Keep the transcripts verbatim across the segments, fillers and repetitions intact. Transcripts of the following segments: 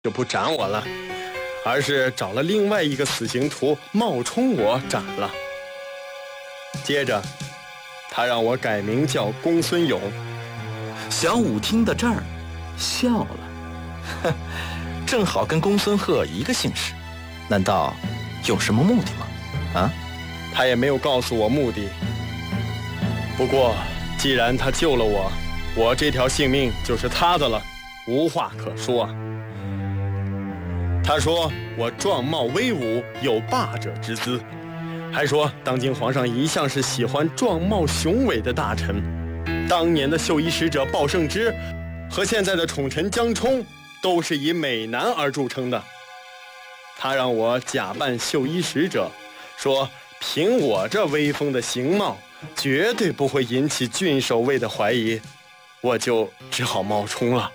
就不斩我了，而是找了另外一个死刑徒冒充我斩了。接着他让我改名叫公孙勇。 小武听到这儿笑了， 哼，正好跟公孙贺一个姓氏，难道有什么目的吗？啊？ 他也没有告诉我目的。不过既然他救了我，我这条性命就是他的了，无话可说啊。他说我壮貌威武，有霸者之姿，还说当今皇上一向是喜欢壮貌雄伟的大臣，当年的绣衣使者鲍胜之和现在的宠臣江充都是以美男而著称的。他让我假扮绣衣使者，说凭我这威风的形貌，绝对不会引起郡守卫的怀疑，我就只好冒充了。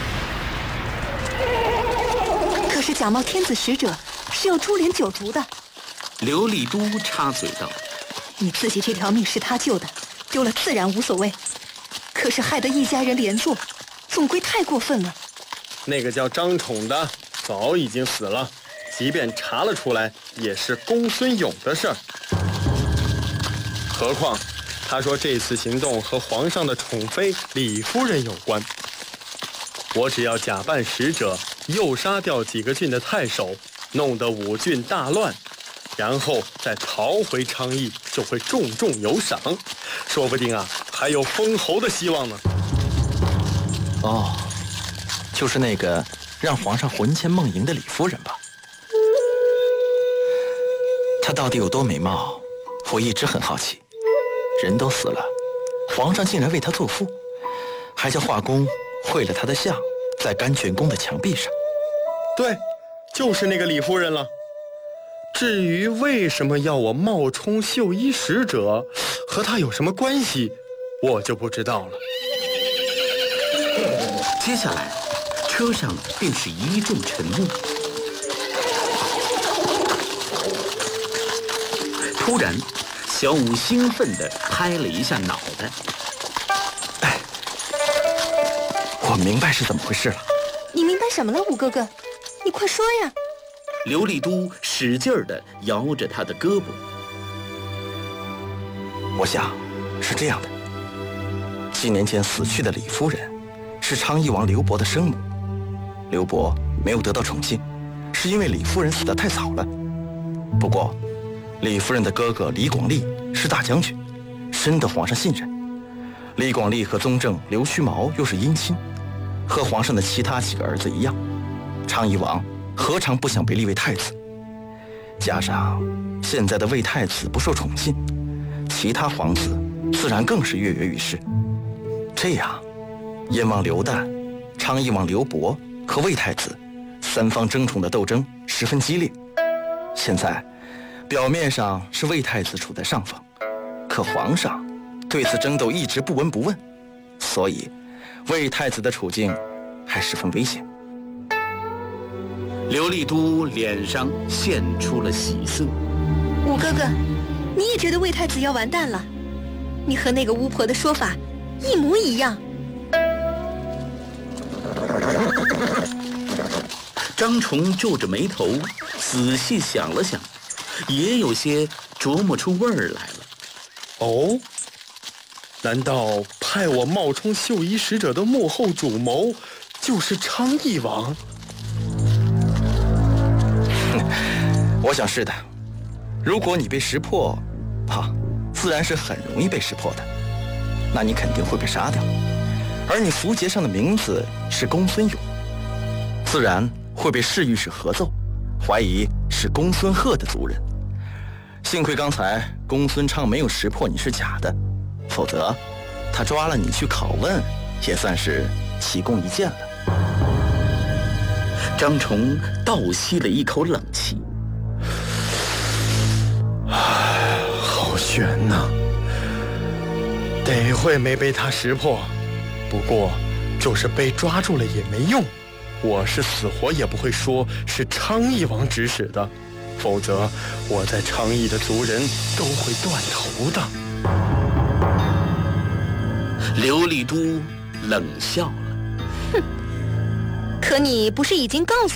可是假冒天子使者是要株连九族的。 刘立都插嘴道： 你自己这条命是他救的，丢了自然无所谓，可是害得一家人连坐，总归太过分了。 那个叫张宠的早已经死了，即便查了出来，也是公孙勇的事儿。何况他说这次行动和皇上的宠妃李夫人有关，我只要假扮使者，诱杀掉几个郡的太守，弄得五郡大乱，然后再逃回昌邑，就会重重有赏，说不定啊还有封侯的希望呢。 哦，就是那个让皇上魂牵梦萦的李夫人吧？她到底有多美貌，我一直很好奇。人都死了，皇上竟然为她作赋，还叫画工绘了她的像在甘泉宫的墙壁上。 对，就是那个李夫人了。至于为什么要我冒充绣衣使者，和她有什么关系，我就不知道了。 接下来车上便是一阵沉默。突然小武兴奋地拍了一下脑袋。 哎，我明白是怎么回事了。 你明白什么了，武哥哥？你快说呀！ 刘立都使劲儿地摇着他的胳膊。 我想是这样的，几年前死去的李夫人是昌邑王刘伯的生母，刘伯没有得到宠幸，是因为李夫人死得太早了。不过李夫人的哥哥李广利是大将军，深得皇上信任。李广利和宗正刘须毛又是姻亲，和皇上的其他几个儿子一样，昌邑王何尝不想被立为太子？加上现在的魏太子不受宠信，其他皇子自然更是跃跃欲试。这样，燕王刘旦、昌邑王刘伯和魏太子三方争宠的斗争十分激烈。现在表面上是魏太子处在上风，可皇上对此争斗一直不闻不问，所以魏太子的处境还十分危险。 刘立都脸上现出了喜色。 武哥哥，你也觉得魏太子要完蛋了？你和那个巫婆的说法一模一样。 张崇皱着眉头仔细想了想，也有些琢磨出味儿来了。 哦，难道派我冒充绣衣使者的幕后主谋就是昌邑王？ 我想是的。如果你被识破，哈，自然是很容易被识破的，那你肯定会被杀掉。而你符节上的名字是公孙勇，自然会被侍御史合奏，怀疑是公孙贺的族人。幸亏刚才公孙昌没有识破你是假的，否则他抓了你去拷问，也算是奇功一件了。 张崇倒吸了一口冷气。 唉，好悬呐！得会没被他识破，不过就是被抓住了也没用，我是死活也不会说是昌邑王指使的，否则我在昌邑的族人都会断头的。 刘立都冷笑了， 哼， 可你不是已经告诉